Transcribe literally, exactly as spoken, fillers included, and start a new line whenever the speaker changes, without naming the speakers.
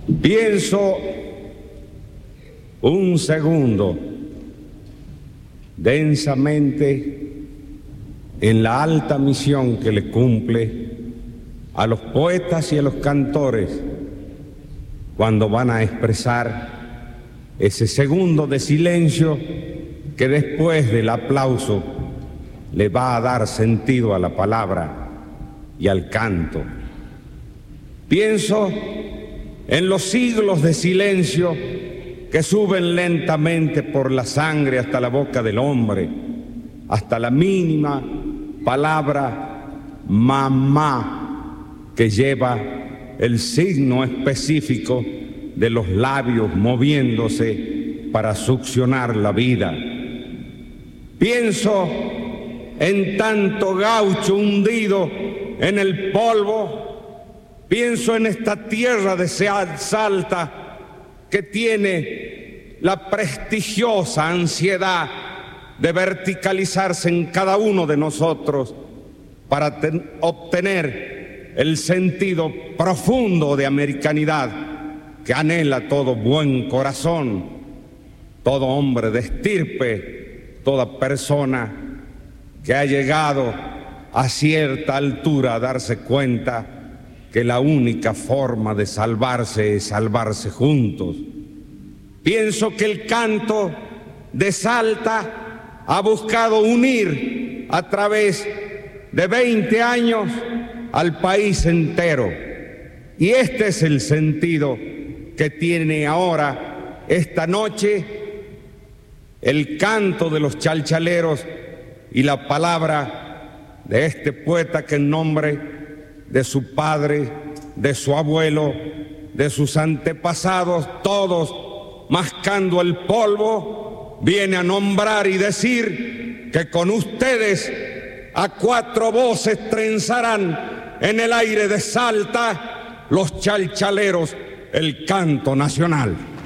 Pienso un segundo densamente en la alta misión que le cumple a los poetas y a los cantores cuando van a expresar ese segundo de silencio que después del aplauso le va a dar sentido a la palabra y al canto. Pienso en los siglos de silencio que suben lentamente por la sangre hasta la boca del hombre, hasta la mínima palabra mamá, que lleva el signo específico de los labios moviéndose para succionar la vida. Pienso en tanto gaucho hundido en el polvo, pienso en esta tierra de Salta que tiene la prestigiosa ansiedad de verticalizarse en cada uno de nosotros para ten, obtener el sentido profundo de americanidad que anhela todo buen corazón, todo hombre de estirpe, toda persona que ha llegado a cierta altura a darse cuenta que la única forma de salvarse es salvarse juntos. Pienso que el canto de Salta ha buscado unir a través de veinte años al país entero. Y este es el sentido que tiene ahora, esta noche, el canto de los chalchaleros y la palabra de este poeta que en nombre de su padre, de su abuelo, de sus antepasados, todos mascando el polvo, viene a nombrar y decir que con ustedes a cuatro voces trenzarán en el aire de Salta los chalchaleros el canto nacional.